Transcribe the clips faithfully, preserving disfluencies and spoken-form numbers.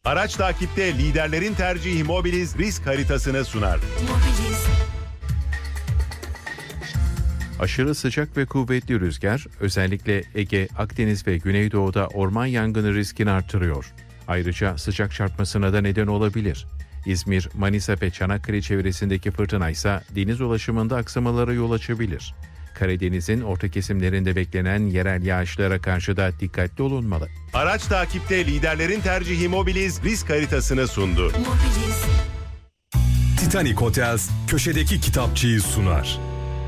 Araç takipte liderlerin tercihi Mobiliz risk haritasını sunar. Mobiliz. Aşırı sıcak ve kuvvetli rüzgar özellikle Ege, Akdeniz ve Güneydoğu'da orman yangını riskini artırıyor. Ayrıca sıcak çarpmasına da neden olabilir. İzmir, Manisa ve Çanakkale çevresindeki fırtına ise deniz ulaşımında aksamalara yol açabilir. Karadeniz'in orta kesimlerinde beklenen yerel yağışlara karşı da dikkatli olunmalı. Araç takipte liderlerin tercihi Mobiliz risk haritasını sundu. Mobiliz. Titanic Hotels köşedeki kitapçıyı sunar.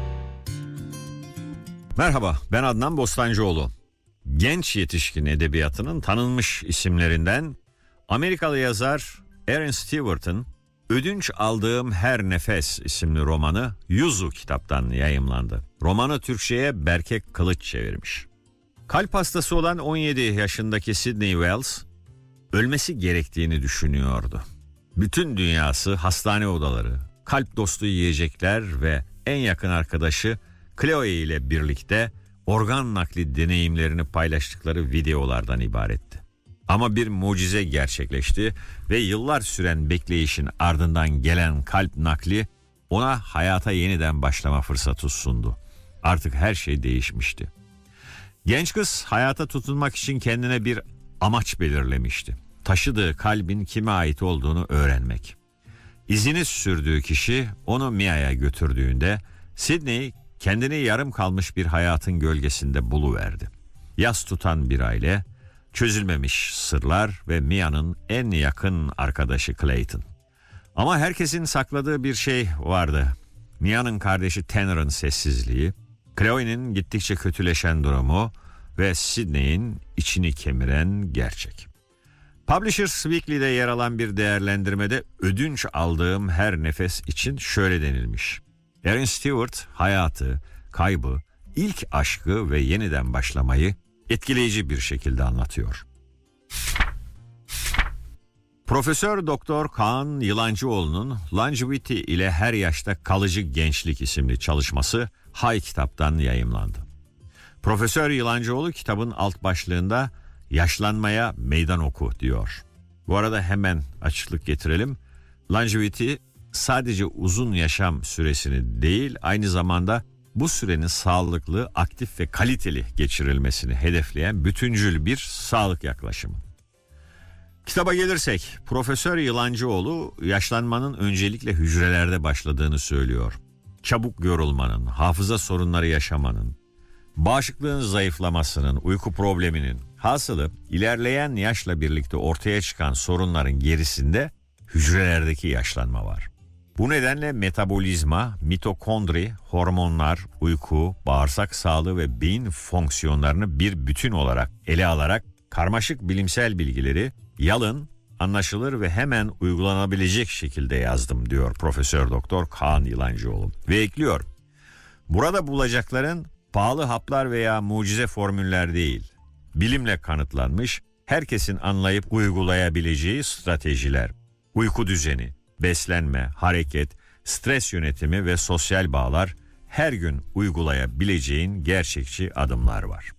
Merhaba, ben Adnan Bostancıoğlu. Genç yetişkin edebiyatının tanınmış isimlerinden Amerikalı yazar Aaron Stewart'ın Ödünç Aldığım Her Nefes isimli romanı Yuzu kitaptan yayımlandı. Romanı Türkçe'ye Berke Kılıç çevirmiş. Kalp hastası olan on yedi yaşındaki Sidney Wells ölmesi gerektiğini düşünüyordu. Bütün dünyası hastane odaları, kalp dostu yiyecekler ve en yakın arkadaşı Chloe ile birlikte organ nakli deneyimlerini paylaştıkları videolardan ibaretti. Ama bir mucize gerçekleşti ve yıllar süren bekleyişin ardından gelen kalp nakli ona hayata yeniden başlama fırsatı sundu. Artık her şey değişmişti. Genç kız hayata tutunmak için kendine bir amaç belirlemişti. Taşıdığı kalbin kime ait olduğunu öğrenmek. İzini sürdüğü kişi onu Mia'ya götürdüğünde Sidney kendini yarım kalmış bir hayatın gölgesinde buluverdi. Yas tutan bir aile, çözülmemiş sırlar ve Mia'nın en yakın arkadaşı Clayton. Ama herkesin sakladığı bir şey vardı. Mia'nın kardeşi Tanner'ın sessizliği, Chloe'nin gittikçe kötüleşen durumu ve Sidney'in içini kemiren gerçek. Publishers Weekly'de yer alan bir değerlendirmede ödünç aldığım her nefes için şöyle denilmiş. Aaron Stewart hayatı, kaybı, ilk aşkı ve yeniden başlamayı etkileyici bir şekilde anlatıyor. Profesör Doktor Kaan Yılancıoğlu'nun Longevity ile Her Yaşta Kalıcı Gençlik isimli çalışması Hay kitaptan yayımlandı. Profesör Yılancıoğlu kitabın alt başlığında yaşlanmaya meydan oku diyor. Bu arada hemen açıklık getirelim. Longevity sadece uzun yaşam süresini değil, aynı zamanda bu sürenin sağlıklı, aktif ve kaliteli geçirilmesini hedefleyen bütüncül bir sağlık yaklaşımı. Kitaba gelirsek, Profesör Yılancıoğlu yaşlanmanın öncelikle hücrelerde başladığını söylüyor. Çabuk yorulmanın, hafıza sorunları yaşamanın, bağışıklığın zayıflamasının, uyku probleminin, hasılı ilerleyen yaşla birlikte ortaya çıkan sorunların gerisinde hücrelerdeki yaşlanma var. Bu nedenle metabolizma, mitokondri, hormonlar, uyku, bağırsak sağlığı ve beyin fonksiyonlarını bir bütün olarak ele alarak karmaşık bilimsel bilgileri yalın, anlaşılır ve hemen uygulanabilecek şekilde yazdım diyor Profesör Doktor Kaan Yılancıoğlu. Ve ekliyor, burada bulacakların pahalı haplar veya mucize formüller değil, bilimle kanıtlanmış, herkesin anlayıp uygulayabileceği stratejiler, uyku düzeni, beslenme, hareket, stres yönetimi ve sosyal bağlar, her gün uygulayabileceğin gerçekçi adımlar var.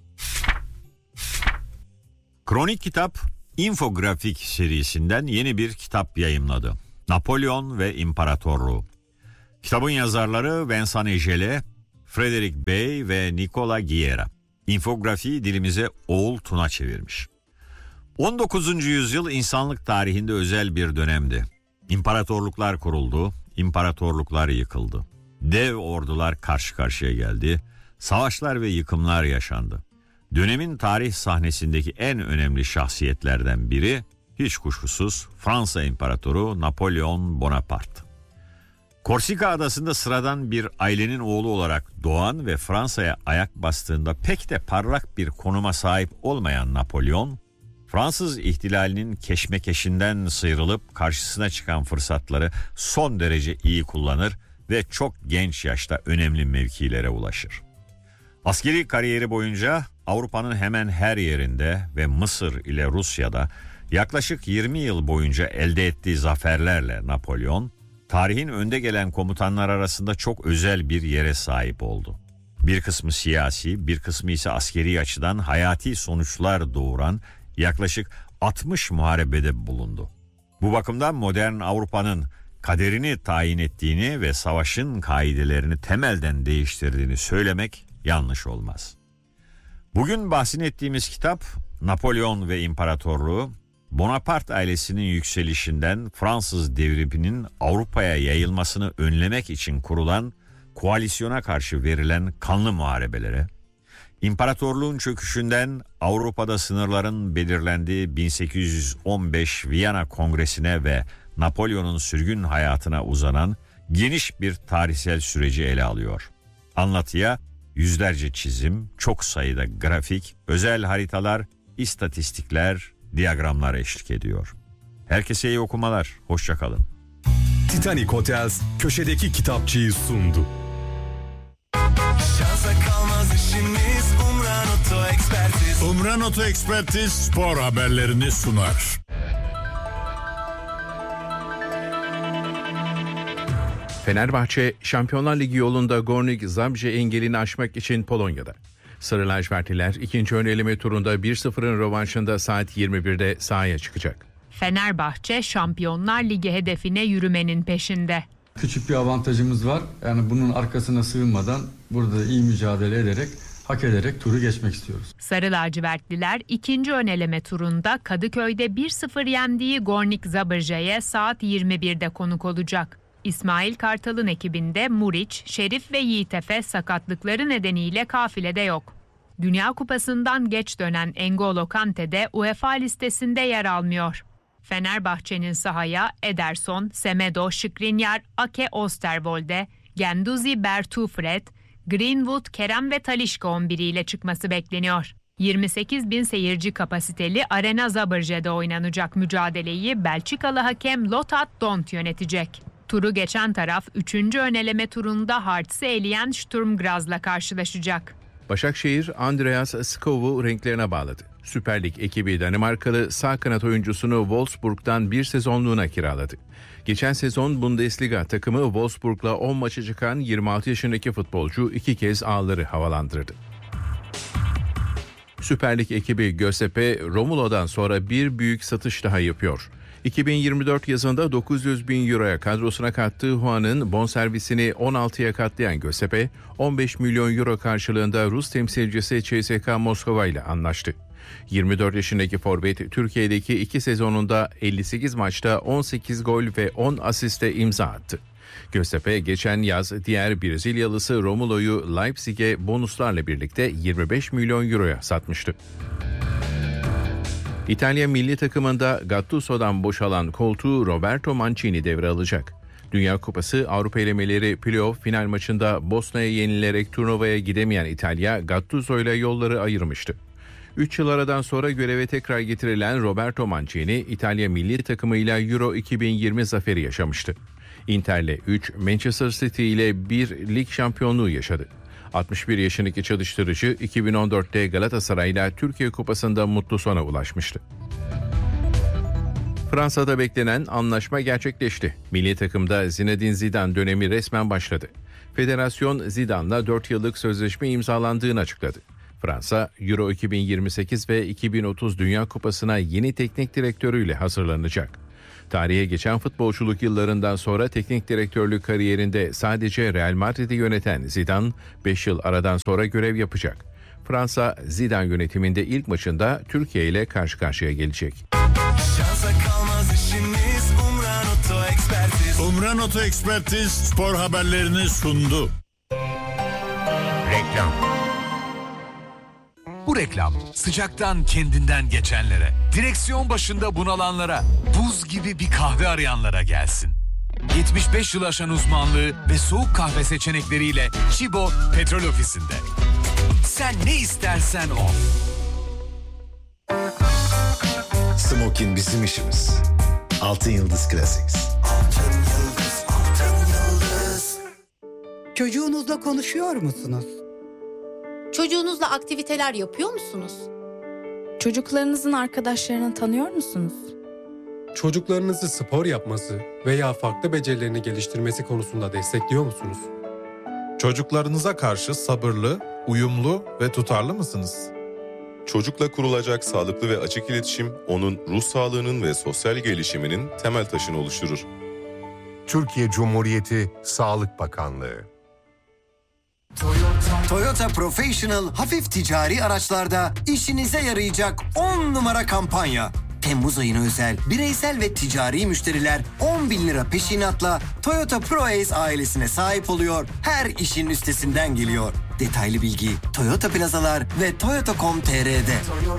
Kronik Kitap, infografik serisinden yeni bir kitap yayımladı. Napolyon ve İmparatorluğu. Kitabın yazarları Vincent Ejele, Frederick Bey ve Nicola Guerra. İnfografiyi dilimize Oğul Tuna çevirmiş. on dokuzuncu yüzyıl insanlık tarihinde özel bir dönemdi. İmparatorluklar kuruldu, imparatorluklar yıkıldı. Dev ordular karşı karşıya geldi, savaşlar ve yıkımlar yaşandı. Dönemin tarih sahnesindeki en önemli şahsiyetlerden biri, hiç kuşkusuz Fransa İmparatoru Napolyon Bonaparte. Korsika adasında sıradan bir ailenin oğlu olarak doğan ve Fransa'ya ayak bastığında pek de parlak bir konuma sahip olmayan Napolyon, Fransız ihtilalinin keşmekeşinden sıyrılıp karşısına çıkan fırsatları son derece iyi kullanır ve çok genç yaşta önemli mevkilere ulaşır. Askeri kariyeri boyunca Avrupa'nın hemen her yerinde ve Mısır ile Rusya'da yaklaşık yirmi yıl boyunca elde ettiği zaferlerle Napolyon, tarihin önde gelen komutanlar arasında çok özel bir yere sahip oldu. Bir kısmı siyasi, bir kısmı ise askeri açıdan hayati sonuçlar doğuran yaklaşık altmış muharebede bulundu. Bu bakımdan modern Avrupa'nın kaderini tayin ettiğini ve savaşın kaidelerini temelden değiştirdiğini söylemek yanlış olmaz. Bugün bahsini ettiğimiz kitap Napolyon ve İmparatorluğu, Bonaparte ailesinin yükselişinden Fransız devriminin Avrupa'ya yayılmasını önlemek için kurulan koalisyona karşı verilen kanlı muharebelere, İmparatorluğun çöküşünden Avrupa'da sınırların belirlendiği bin sekiz yüz on beş Viyana Kongresi'ne ve Napolyon'un sürgün hayatına uzanan geniş bir tarihsel süreci ele alıyor. Anlatıya yüzlerce çizim, çok sayıda grafik, özel haritalar, istatistikler, diyagramlar eşlik ediyor. Herkese iyi okumalar, hoşça kalın. Titanic Hotels köşedeki kitapçıyı sundu. Şansa kalmaz işimiz, Umran Oto Ekspertiz. Umran Oto Ekspertiz spor haberlerini sunar. Fenerbahçe, Şampiyonlar Ligi yolunda Gornik Zabrze engelini aşmak için Polonya'da. Sarı lacivertliler ikinci ön eleme turunda bir sıfırın rövanşında saat yirmi birde sahaya çıkacak. Fenerbahçe, Şampiyonlar Ligi hedefine yürümenin peşinde. Küçük bir avantajımız var. Yani bunun arkasına sığınmadan burada iyi mücadele ederek, hak ederek turu geçmek istiyoruz. Sarı lacivertliler ikinci ön eleme turunda Kadıköy'de bir sıfır yendiği Gornik Zabrze'ye saat yirmi birde konuk olacak. İsmail Kartal'ın ekibinde Muriç, Şerif ve Yiğitefe sakatlıkları nedeniyle kafilede yok. Dünya Kupası'ndan geç dönen N'Golo Kante de UEFA listesinde yer almıyor. Fenerbahçe'nin sahaya Ederson, Semedo, Skriniar, Ake Osterwolde, Guendouzi, Bertu Fred, Greenwood, Kerem ve Talisca on bir ile çıkması bekleniyor. yirmi sekiz bin seyirci kapasiteli Arena Zabrze'de oynanacak mücadeleyi Belçikalı hakem Lothar Dont yönetecek. Turu geçen taraf üçüncü öneleme turunda Hartz'i eleyen Sturm Graz'la karşılaşacak. Başakşehir, Andreas Skov'u renklerine bağladı. Süper Lig ekibi Danimarkalı sağ kanat oyuncusunu Wolfsburg'dan bir sezonluğuna kiraladı. Geçen sezon Bundesliga takımı Wolfsburg'la on maça çıkan yirmi altı yaşındaki futbolcu iki kez ağları havalandırdı. Süper Lig ekibi Göztepe, Romulo'dan sonra bir büyük satış daha yapıyor. iki bin yirmi dört yazında dokuz yüz bin euroya kadrosuna kattığı Juan'ın bonservisini on altıya katlayan Göztepe, on beş milyon euro karşılığında Rus temsilcisi C S K A Moskova ile anlaştı. yirmi dört yaşındaki forvet Türkiye'deki iki sezonunda elli sekiz maçta on sekiz gol ve on asiste imza attı. Göztepe geçen yaz diğer Brezilyalısı Romulo'yu Leipzig'e bonuslarla birlikte yirmi beş milyon euroya satmıştı. İtalya milli takımında Gattuso'dan boşalan koltuğu Roberto Mancini devralacak. Dünya Kupası Avrupa elemeleri playoff final maçında Bosna'ya yenilerek turnuvaya gidemeyen İtalya, Gattuso ile yolları ayırmıştı. üç yıl aradan sonra göreve tekrar getirilen Roberto Mancini, İtalya milli takımıyla Euro iki bin yirmi zaferi yaşamıştı. Inter'le üç, Manchester City ile bir lig şampiyonluğu yaşadı. altmış bir yaşındaki çalıştırıcı iki bin on dörtte Galatasaray'la Türkiye Kupası'nda mutlu sona ulaşmıştı. Fransa'da beklenen anlaşma gerçekleşti. Milli takımda Zinedine Zidane dönemi resmen başladı. Federasyon Zidane'la dört yıllık sözleşme imzalandığını açıkladı. Fransa, Euro iki bin yirmi sekiz ve iki bin otuz Dünya Kupası'na yeni teknik direktörüyle hazırlanacak. Tarihe geçen futbolculuk yıllarından sonra teknik direktörlük kariyerinde sadece Real Madrid'i yöneten Zidane, beş yıl aradan sonra görev yapacak. Fransa, Zidane yönetiminde ilk maçında Türkiye ile karşı karşıya gelecek. Şansa kalmaz işimiz, Umran Oto Ekspertiz. Umran Oto Ekspertiz spor haberlerini sundu. Reklam. Bu reklam sıcaktan kendinden geçenlere, direksiyon başında bunalanlara, buz gibi bir kahve arayanlara gelsin. yetmiş beş yıl aşan uzmanlığı ve soğuk kahve seçenekleriyle Chibo Petrol Ofisi'nde. Sen ne istersen o. Smokin bizim işimiz. Altın Yıldız Classics. Altın yıldız, altın yıldız. Çocuğunuzla konuşuyor musunuz? Çocuğunuzla aktiviteler yapıyor musunuz? Çocuklarınızın arkadaşlarını tanıyor musunuz? Çocuklarınızı spor yapması veya farklı becerilerini geliştirmesi konusunda destekliyor musunuz? Çocuklarınıza karşı sabırlı, uyumlu ve tutarlı mısınız? Çocukla kurulacak sağlıklı ve açık iletişim, onun ruh sağlığının ve sosyal gelişiminin temel taşını oluşturur. Türkiye Cumhuriyeti Sağlık Bakanlığı. Toyota. Toyota Professional hafif ticari araçlarda işinize yarayacak on numara kampanya. Temmuz ayına özel bireysel ve ticari müşteriler on bin lira peşinatla Toyota ProAce ailesine sahip oluyor. Her işin üstesinden geliyor. Detaylı bilgi Toyota Plazalar ve toyota nokta com nokta tr'de.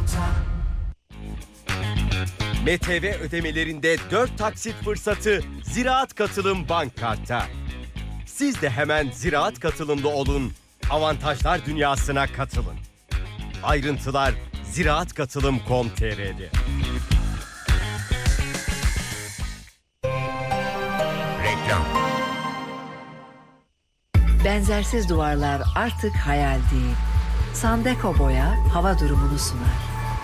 M T V ödemelerinde dört taksit fırsatı Ziraat Katılım Bank Kart'ta. Siz de hemen Ziraat Katılım'da olun, avantajlar dünyasına katılın. Ayrıntılar ziraat katılım nokta com nokta tr'de. Reklam. Benzersiz duvarlar artık hayal değil. Sandeko Boya hava durumunu sunar.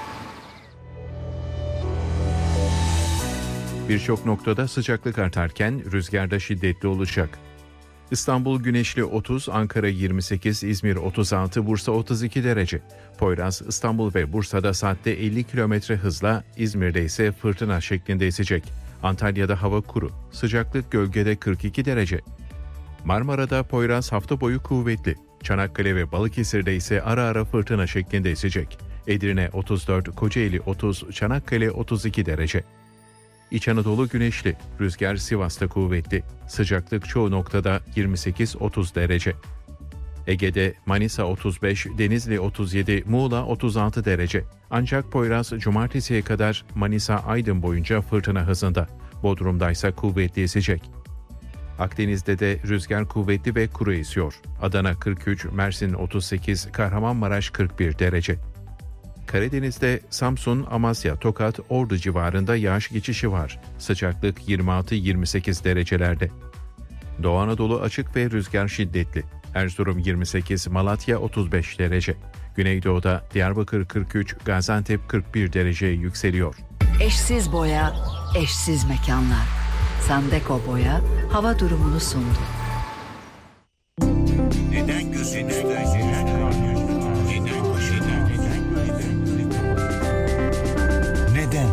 Birçok noktada sıcaklık artarken rüzgarda şiddetli olacak. İstanbul güneşli otuz, Ankara yirmi sekiz, İzmir otuz altı, Bursa otuz iki derece. Poyraz, İstanbul ve Bursa'da saatte elli kilometre hızla, İzmir'de ise fırtına şeklinde esecek. Antalya'da hava kuru, sıcaklık gölgede kırk iki derece. Marmara'da Poyraz hafta boyu kuvvetli. Çanakkale ve Balıkesir'de ise ara ara fırtına şeklinde esecek. Edirne otuz dört, Kocaeli otuz, Çanakkale otuz iki derece. İç Anadolu güneşli, rüzgar Sivas'ta kuvvetli. Sıcaklık çoğu noktada yirmi sekiz otuz derece. Ege'de Manisa otuz beş, Denizli otuz yedi, Muğla otuz altı derece. Ancak Poyraz cumartesiye kadar Manisa-Aydın boyunca fırtına hızında. Bodrum'da ise kuvvetli esecek. Akdeniz'de de rüzgar kuvvetli ve kuru esiyor. Adana kırk üç, Mersin otuz sekiz, Kahramanmaraş kırk bir derece. Karadeniz'de Samsun, Amasya, Tokat, Ordu civarında yağış geçişi var. Sıcaklık yirmi altı yirmi sekiz derecelerde. Doğu Anadolu açık ve rüzgar şiddetli. Erzurum yirmi sekiz, Malatya otuz beş derece. Güneydoğu'da Diyarbakır kırk üç, Gaziantep kırk bir dereceye yükseliyor. Eşsiz boya, eşsiz mekanlar. Sandeko Boya hava durumunu sundu. Neden gözünüzde? Neden başına? Neden?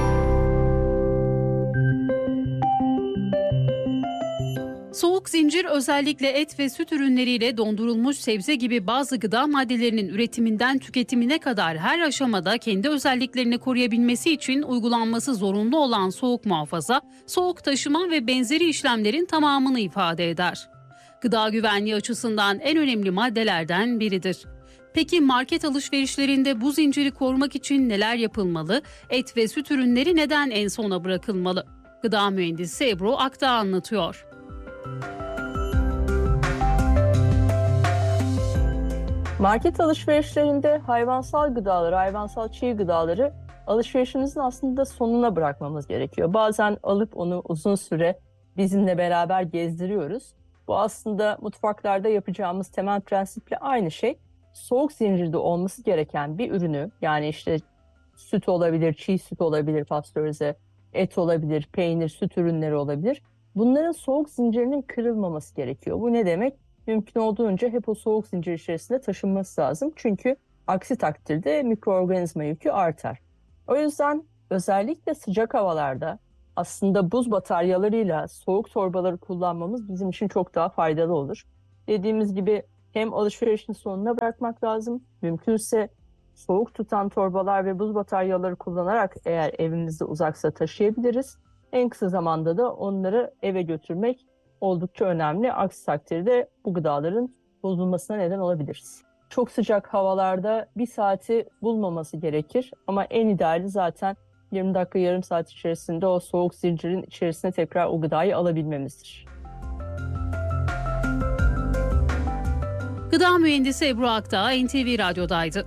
Soğuk zincir özellikle et ve süt ürünleriyle dondurulmuş sebze gibi bazı gıda maddelerinin üretiminden tüketimine kadar her aşamada kendi özelliklerini koruyabilmesi için uygulanması zorunlu olan soğuk muhafaza, soğuk taşıma ve benzeri işlemlerin tamamını ifade eder. Gıda güvenliği açısından en önemli maddelerden biridir. Peki market alışverişlerinde bu zinciri korumak için neler yapılmalı? Et ve süt ürünleri neden en sona bırakılmalı? Gıda mühendisi Ebru Akdağ anlatıyor. Market alışverişlerinde hayvansal gıdaları, hayvansal çiğ gıdaları alışverişimizin aslında sonuna bırakmamız gerekiyor. Bazen alıp onu uzun süre bizimle beraber gezdiriyoruz. Bu aslında mutfaklarda yapacağımız temel prensiple aynı şey. Soğuk zincirde olması gereken bir ürünü, yani işte süt olabilir, çiğ süt olabilir, pastörize, et olabilir, peynir, süt ürünleri olabilir. Bunların soğuk zincirinin kırılmaması gerekiyor. Bu ne demek? Mümkün olduğunca hep o soğuk zincir içerisinde taşınması lazım. Çünkü aksi takdirde mikroorganizma yükü artar. O yüzden özellikle sıcak havalarda aslında buz bataryalarıyla soğuk torbaları kullanmamız bizim için çok daha faydalı olur. Dediğimiz gibi hem alışverişin sonuna bırakmak lazım. Mümkünse soğuk tutan torbalar ve buz bataryaları kullanarak eğer evimizde uzaksa taşıyabiliriz. En kısa zamanda da onları eve götürmek oldukça önemli. Aksi takdirde bu gıdaların bozulmasına neden olabiliriz. Çok sıcak havalarda bir saati bulmaması gerekir ama en ideali zaten yirmi dakika yarım saat içerisinde o soğuk zincirin içerisine tekrar o gıdayı alabilmemizdir. Gıda mühendisi Ebru Akdağ N T V Radyo'daydı.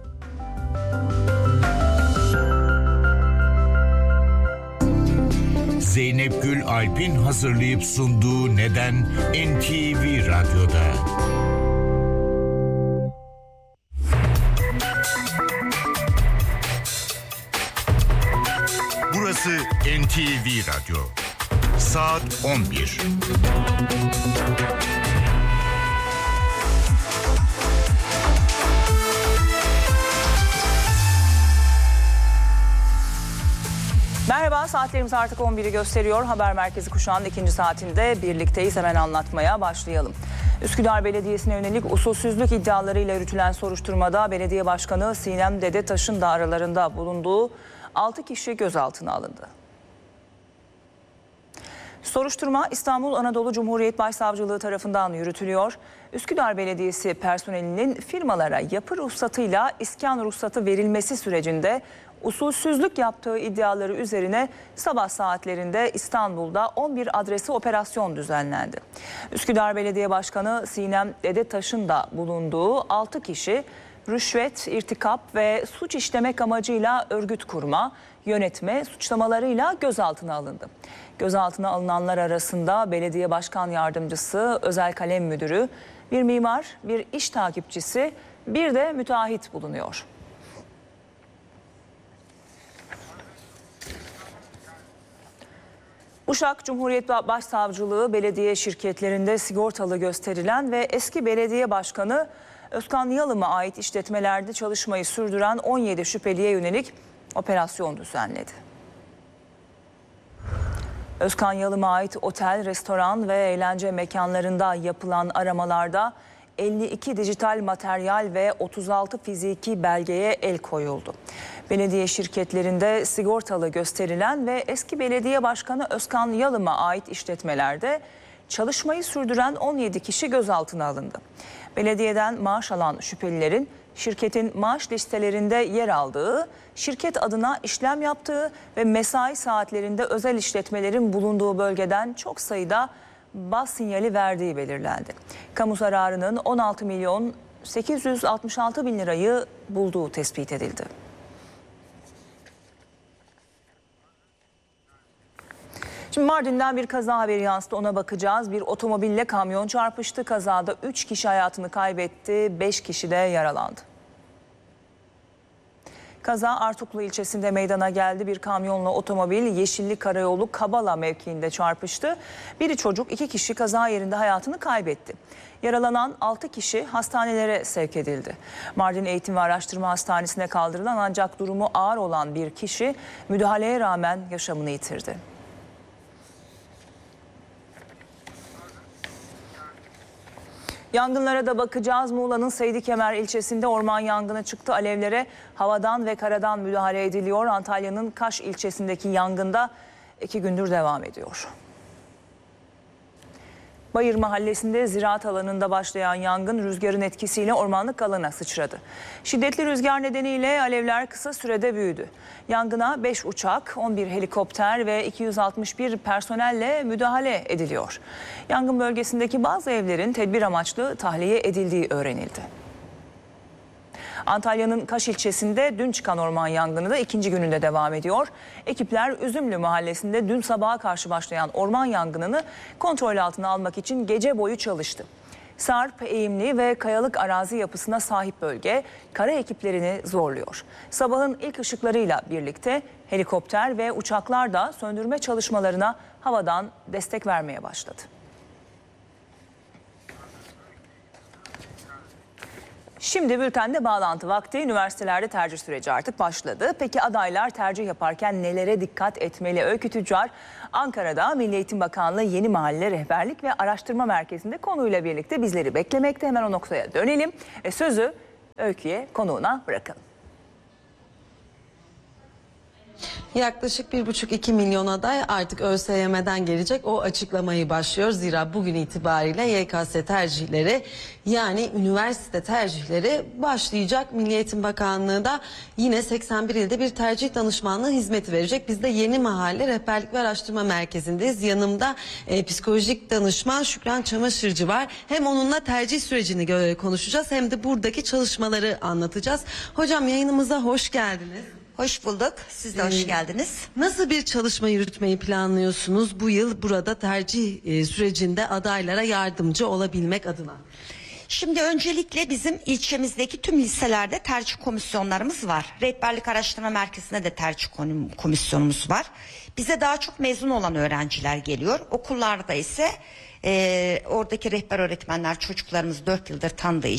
Zeynep Gül Alp'in hazırlayıp sunduğu Neden N T V Radyo'da. Burası N T V Radyo. Saat on bir. Merhaba, saatlerimiz artık on biri gösteriyor. Haber Merkezi kuşağının ikinci saatinde birlikteyiz. Hemen anlatmaya başlayalım. Üsküdar Belediyesi'ne yönelik usulsüzlük iddialarıyla yürütülen soruşturmada belediye başkanı Sinem Dedetaş'ın da aralarında bulunduğu altı kişi gözaltına alındı. Soruşturma İstanbul Anadolu Cumhuriyet Başsavcılığı tarafından yürütülüyor. Üsküdar Belediyesi personelinin firmalara yapı ruhsatıyla iskan ruhsatı verilmesi sürecinde usulsüzlük yaptığı iddiaları üzerine sabah saatlerinde İstanbul'da on bir adresi operasyon düzenlendi. Üsküdar Belediye Başkanı Sinem Dedetaş'ın da bulunduğu altı kişi rüşvet, irtikap ve suç işlemek amacıyla örgüt kurma, yönetme suçlamalarıyla gözaltına alındı. Gözaltına alınanlar arasında belediye başkan yardımcısı, özel kalem müdürü, bir mimar, bir iş takipçisi, bir de müteahhit bulunuyor. Uşak Cumhuriyet Başsavcılığı belediye şirketlerinde sigortalı gösterilen ve eski belediye başkanı Özkan Yalım'a ait işletmelerde çalışmayı sürdüren on yedi şüpheliye yönelik operasyon düzenledi. Özkan Yalım'a ait otel, restoran ve eğlence mekanlarında yapılan aramalarda elli iki dijital materyal ve otuz altı fiziki belgeye el koyuldu. Belediye şirketlerinde sigortalı gösterilen ve eski belediye başkanı Özkan Yalım'a ait işletmelerde çalışmayı sürdüren on yedi kişi gözaltına alındı. Belediyeden maaş alan şüphelilerin şirketin maaş listelerinde yer aldığı, şirket adına işlem yaptığı ve mesai saatlerinde özel işletmelerin bulunduğu bölgeden çok sayıda baz sinyali verdiği belirlendi. Kamu zararının on altı milyon sekiz yüz altmış altı bin lirayı bulduğu tespit edildi. Şimdi Mardin'den bir kaza haberi yansıdı, ona bakacağız. Bir otomobille kamyon çarpıştı. Kazada üç kişi hayatını kaybetti, beş kişi de yaralandı. Kaza Artuklu ilçesinde meydana geldi. Bir kamyonla otomobil Yeşilli Karayolu Kabala mevkiinde çarpıştı. Biri çocuk, iki kişi kaza yerinde hayatını kaybetti. Yaralanan altı kişi hastanelere sevk edildi. Mardin Eğitim ve Araştırma Hastanesi'ne kaldırılan ancak durumu ağır olan bir kişi müdahaleye rağmen yaşamını yitirdi. Yangınlara da bakacağız. Muğla'nın Seydikemer ilçesinde orman yangını çıktı. Alevlere havadan ve karadan müdahale ediliyor. Antalya'nın Kaş ilçesindeki yangında iki gündür devam ediyor. Bayır Mahallesi'nde ziraat alanında başlayan yangın rüzgarın etkisiyle ormanlık alana sıçradı. Şiddetli rüzgar nedeniyle alevler kısa sürede büyüdü. Yangına beş uçak, on bir helikopter ve iki yüz altmış bir personelle müdahale ediliyor. Yangın bölgesindeki bazı evlerin tedbir amaçlı tahliye edildiği öğrenildi. Antalya'nın Kaş ilçesinde dün çıkan orman yangını da ikinci gününde devam ediyor. Ekipler Üzümlü mahallesinde dün sabaha karşı başlayan orman yangınını kontrol altına almak için gece boyu çalıştı. Sarp, eğimli ve kayalık arazi yapısına sahip bölge kara ekiplerini zorluyor. Sabahın ilk ışıklarıyla birlikte helikopter ve uçaklar da söndürme çalışmalarına havadan destek vermeye başladı. Şimdi bültende bağlantı vakti. Üniversitelerde tercih süreci artık başladı. Peki adaylar tercih yaparken nelere dikkat etmeli? Öykü Tüccar Ankara'da Milli Eğitim Bakanlığı Yeni Mahalle Rehberlik ve Araştırma Merkezi'nde konuyla birlikte bizleri beklemekte. Hemen o noktaya dönelim. E, sözü Öykü'ye, konuğuna bırakalım. Yaklaşık bir buçuk iki milyon aday artık ÖSYM'den gelecek, o açıklamayı başlıyor. Zira bugün itibariyle Y K S tercihleri, yani üniversite tercihleri başlayacak. Milli Eğitim Bakanlığı da yine seksen bir ilde bir tercih danışmanlığı hizmeti verecek. Biz de Yeni Mahalle Rehberlik ve Araştırma Merkezi'ndeyiz. Yanımda e, psikolojik danışman Şükran Çamaşırcı var. Hem onunla tercih sürecini konuşacağız hem de buradaki çalışmaları anlatacağız. Hocam, yayınımıza hoş geldiniz. Hoş bulduk. Siz de hoş geldiniz. Nasıl bir çalışma yürütmeyi planlıyorsunuz bu yıl burada tercih e, sürecinde adaylara yardımcı olabilmek adına? Şimdi öncelikle bizim ilçemizdeki tüm liselerde tercih komisyonlarımız var. Rehberlik Araştırma Merkezi'nde de tercih komisyonumuz var. Bize daha çok mezun olan öğrenciler geliyor. Okullarda ise e, oradaki rehber öğretmenler çocuklarımız dört yıldır tanıdığı için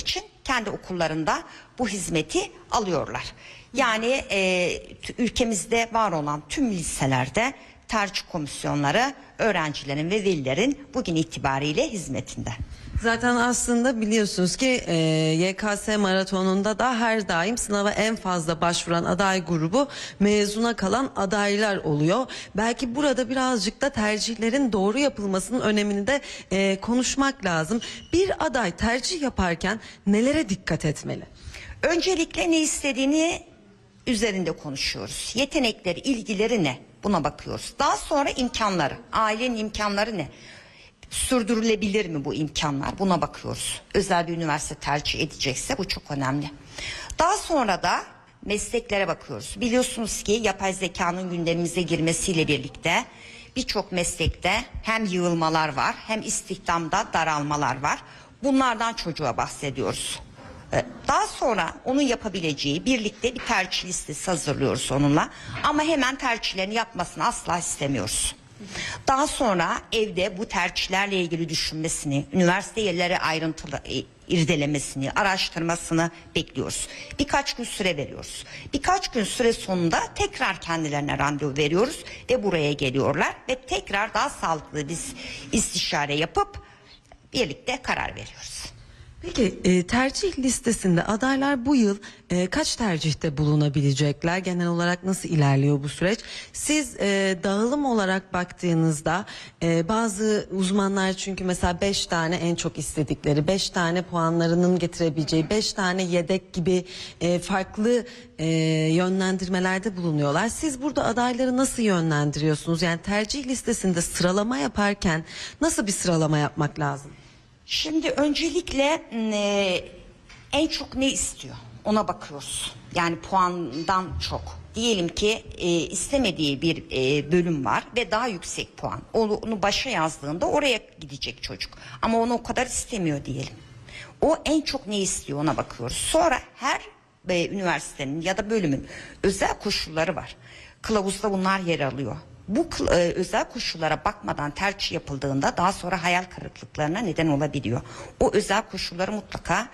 kendi okullarında bu hizmeti alıyorlar. Yani e, ülkemizde var olan tüm liselerde tercih komisyonları öğrencilerin ve velilerin bugün itibariyle hizmetinde. Zaten aslında biliyorsunuz ki e, Y K S maratonunda da her daim sınava en fazla başvuran aday grubu mezuna kalan adaylar oluyor. Belki burada birazcık da tercihlerin doğru yapılmasının önemini de e, konuşmak lazım. Bir aday tercih yaparken nelere dikkat etmeli? Öncelikle ne istediğini üzerinde konuşuyoruz. Yetenekleri, ilgileri ne? Buna bakıyoruz. Daha sonra imkanları, ailenin imkanları ne? Sürdürülebilir mi bu imkanlar? Buna bakıyoruz. Özel bir üniversite tercih edecekse bu çok önemli. Daha sonra da mesleklere bakıyoruz. Biliyorsunuz ki yapay zekanın gündemimize girmesiyle birlikte birçok meslekte hem yığılmalar var hem istihdamda daralmalar var. Bunlardan çocuğa bahsediyoruz. Daha sonra onun yapabileceği birlikte bir tercih listesi hazırlıyoruz onunla. Ama hemen tercihlerini yapmasını asla istemiyoruz. Daha sonra evde bu tercihlerle ilgili düşünmesini, üniversite yerleri ayrıntılı irdelemesini, araştırmasını bekliyoruz. Birkaç gün süre veriyoruz. Birkaç gün süre sonunda tekrar kendilerine randevu veriyoruz ve buraya geliyorlar ve tekrar daha sağlıklı bir istişare yapıp birlikte karar veriyoruz. Peki e, tercih listesinde adaylar bu yıl e, kaç tercihte bulunabilecekler? Genel olarak nasıl ilerliyor bu süreç? Siz e, dağılım olarak baktığınızda e, bazı uzmanlar çünkü mesela beş tane en çok istedikleri, beş tane puanlarının getirebileceği, beş tane yedek gibi e, farklı e, yönlendirmelerde bulunuyorlar. Siz burada adayları nasıl yönlendiriyorsunuz? Yani tercih listesinde sıralama yaparken nasıl bir sıralama yapmak lazım? Şimdi öncelikle e, en çok ne istiyor ona bakıyoruz. Yani puandan çok. Diyelim ki e, istemediği bir e, bölüm var ve daha yüksek puan. Onu, onu başa yazdığında oraya gidecek çocuk. Ama onu o kadar istemiyor diyelim. O en çok ne istiyor ona bakıyoruz. Sonra her e, üniversitenin ya da bölümün özel koşulları var. Kılavuzda bunlar yer alıyor. Bu e, özel koşullara bakmadan tercih yapıldığında daha sonra hayal kırıklıklarına neden olabiliyor. O özel koşulları mutlaka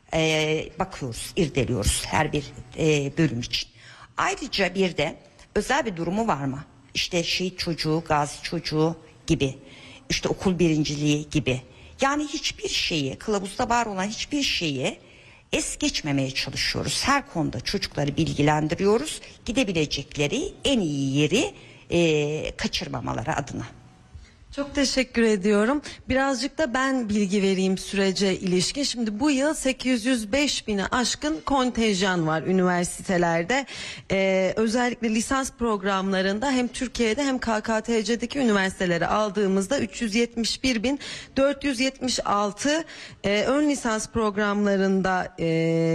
e, bakıyoruz, irdeliyoruz her bir e, bölüm için. Ayrıca bir de özel bir durumu var mı? İşte şehit çocuğu, gazi çocuğu gibi, işte okul birinciliği gibi. Yani hiçbir şeyi, kılavuzda var olan hiçbir şeyi es geçmemeye çalışıyoruz. Her konuda çocukları bilgilendiriyoruz. Gidebilecekleri en iyi yeri E, kaçırmamaları adına. Çok teşekkür ediyorum. Birazcık da ben bilgi vereyim sürece ilişkin. Şimdi bu yıl sekiz yüz beş bine aşkın kontenjan var üniversitelerde. Ee, özellikle lisans programlarında hem Türkiye'de hem K K T C'deki üniversiteleri aldığımızda üç yüz yetmiş bir bin dört yüz yetmiş altı, e, ön lisans programlarında e,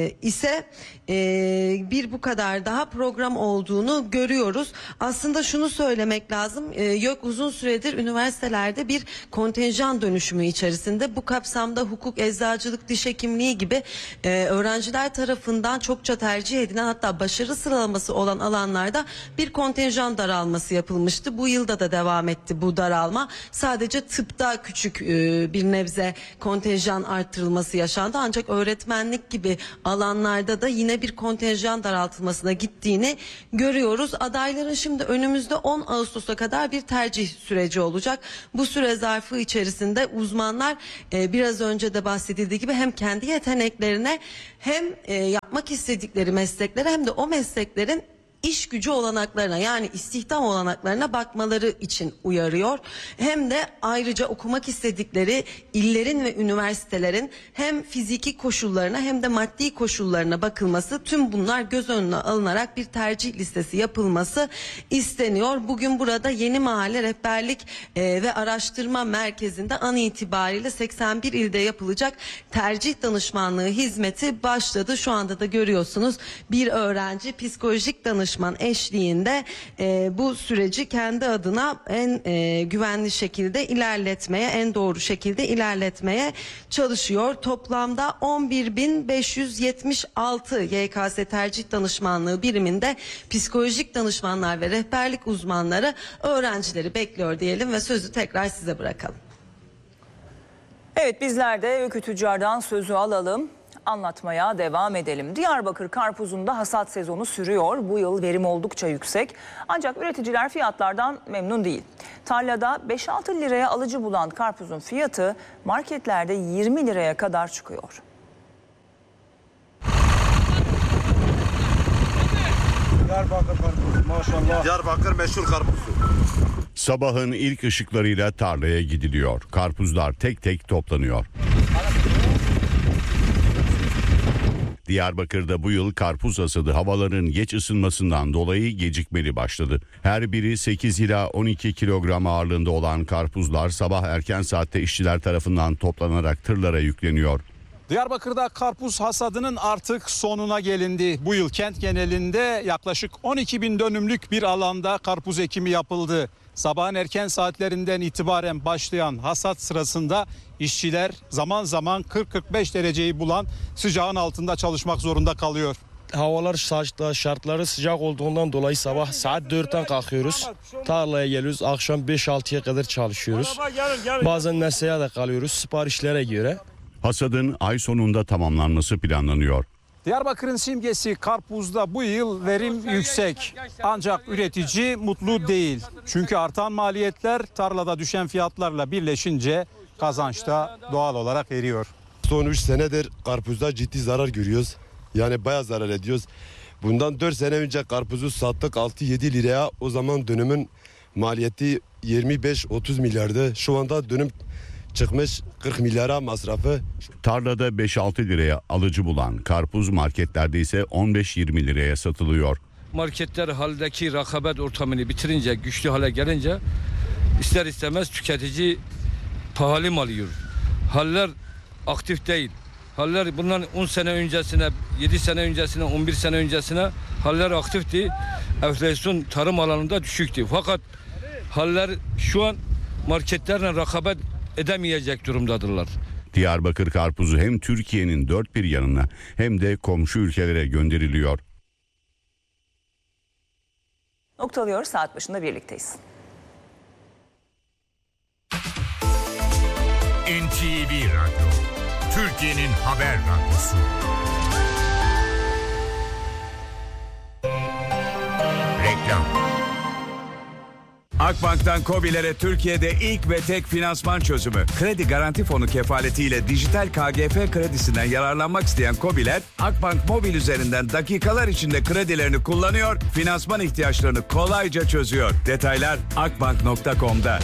ise e, bir bu kadar daha program olduğunu görüyoruz. Aslında şunu söylemek lazım. E, yok uzun süredir üniversite bir kontenjan dönüşümü içerisinde, bu kapsamda hukuk, eczacılık, diş hekimliği gibi e, öğrenciler tarafından çokça tercih edilen, hatta başarı sıralaması olan alanlarda bir kontenjan daralması yapılmıştı. Bu yılda da devam etti bu daralma. Sadece tıpta küçük e, bir nebze kontenjan arttırılması yaşandı. Ancak öğretmenlik gibi alanlarda da yine bir kontenjan daraltılmasına gittiğini görüyoruz. Adayların şimdi önümüzde on Ağustos'a kadar bir tercih süreci olacak. Bu süre zarfı içerisinde uzmanlar e, biraz önce de bahsedildiği gibi hem kendi yeteneklerine hem e, yapmak istedikleri mesleklere hem de o mesleklerin iş gücü olanaklarına, yani istihdam olanaklarına bakmaları için uyarıyor. Hem de ayrıca okumak istedikleri illerin ve üniversitelerin hem fiziki koşullarına hem de maddi koşullarına bakılması, tüm bunlar göz önüne alınarak bir tercih listesi yapılması isteniyor. Bugün burada Yeni Mahalle Rehberlik e, ve Araştırma Merkezi'nde an itibariyle seksen bir ilde yapılacak tercih danışmanlığı hizmeti başladı. Şu anda da görüyorsunuz bir öğrenci psikolojik danışmanlığı eşliğinde e, bu süreci kendi adına en e, güvenli şekilde ilerletmeye, en doğru şekilde ilerletmeye çalışıyor. Toplamda on bir bin beş yüz yetmiş altı Y K S tercih danışmanlığı biriminde psikolojik danışmanlar ve rehberlik uzmanları öğrencileri bekliyor diyelim ve sözü tekrar size bırakalım. Evet, bizler de Öykü Tüccar'dan sözü alalım. Anlatmaya devam edelim. Diyarbakır karpuzunda hasat sezonu sürüyor. Bu yıl verim oldukça yüksek. Ancak üreticiler fiyatlardan memnun değil. Tarlada beş altı liraya alıcı bulan karpuzun fiyatı marketlerde yirmi liraya kadar çıkıyor. Diyarbakır karpuzu maşallah. Diyarbakır meşhur karpuzu. Sabahın ilk ışıklarıyla tarlaya gidiliyor. Karpuzlar tek tek toplanıyor. Diyarbakır'da bu yıl karpuz hasadı havaların geç ısınmasından dolayı gecikmeli başladı. Her biri sekiz ila on iki kilogram ağırlığında olan karpuzlar sabah erken saatte işçiler tarafından toplanarak tırlara yükleniyor. Diyarbakır'da karpuz hasadının artık sonuna gelindi. Bu yıl kent genelinde yaklaşık on iki bin dönümlük bir alanda karpuz ekimi yapıldı. Sabahın erken saatlerinden itibaren başlayan hasat sırasında işçiler zaman zaman kırk kırk beş dereceyi bulan sıcağın altında çalışmak zorunda kalıyor. Havalar şartları sıcak olduğundan dolayı sabah saat dörtten kalkıyoruz. Tarlaya geliyoruz, akşam beş altıya kadar çalışıyoruz. Bazen mesaiye de kalıyoruz siparişlere göre. Hasadın ay sonunda tamamlanması planlanıyor. Diyarbakır'ın simgesi karpuzda bu yıl verim yüksek. Ancak üretici mutlu değil. Çünkü artan maliyetler tarlada düşen fiyatlarla birleşince kazançta doğal olarak eriyor. Son üç senedir karpuzda ciddi zarar görüyoruz. Yani bayağı zarar ediyoruz. Bundan dört sene önce karpuzu sattık altı yedi liraya. O zaman dönümün maliyeti yirmi beş otuz milyardı. Şu anda dönüm çıkmış kırk milyara masrafı. Tarlada beş altı liraya alıcı bulan karpuz marketlerde ise on beş yirmi liraya satılıyor. Marketler haldeki rekabet ortamını bitirince, güçlü hale gelince ister istemez tüketici pahalı mal alıyor. Haller aktif değil. Haller bundan on sene öncesine, yedi sene öncesine, on bir sene öncesine haller aktifti. Enflasyon tarım alanında düşüktü. Fakat haller şu an marketlerle rekabet edemeyecek durumdadırlar. Diyarbakır karpuzu hem Türkiye'nin dört bir yanına hem de komşu ülkelere gönderiliyor. Noktalıyoruz, saat başında birlikteyiz. N T V Radyo, Türkiye'nin haber radyosu. Reklam. Akbank'tan KOBİ'lere Türkiye'de ilk ve tek finansman çözümü. Kredi Garanti Fonu kefaletiyle dijital K G F kredisinden yararlanmak isteyen KOBİ'ler Akbank mobil üzerinden dakikalar içinde kredilerini kullanıyor, finansman ihtiyaçlarını kolayca çözüyor. Detaylar akbank nokta com'da.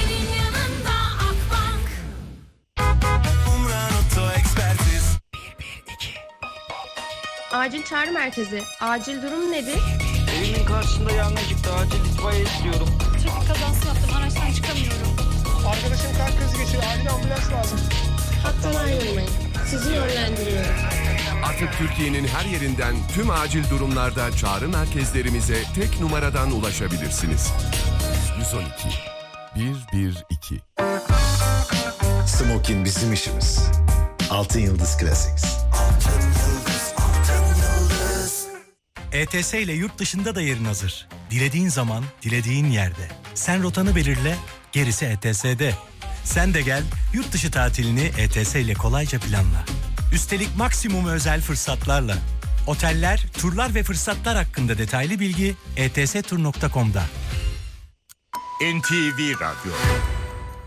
Acil çağrı merkezi. Acil durum nedir? Evimin karşısında yangın çıktı. Acil itfaiye istiyorum. Trafik kazası yaptım. Araçtan çıkamıyorum. Arkadaşım kalp krizi geçiyor. Acil ambulans lazım. Hattan ayrılmayın. Sizi yönlendiriyorum. Artık Türkiye'nin her yerinden tüm acil durumlarda çağrı merkezlerimize tek numaradan ulaşabilirsiniz. yüz on iki bir bir iki. Smokin bizim işimiz. Altın Yıldız Classics. E T S ile yurt dışında da yerin hazır. Dilediğin zaman, dilediğin yerde. Sen rotanı belirle, gerisi E T S'de. Sen de gel, yurt dışı tatilini E T S ile kolayca planla. Üstelik maksimum özel fırsatlarla. Oteller, turlar ve fırsatlar hakkında detaylı bilgi e t s tur nokta com'da. N T V Radyo.